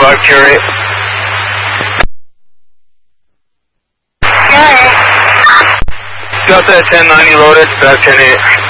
5 Curate. Got that 1090 loaded, back 10-8.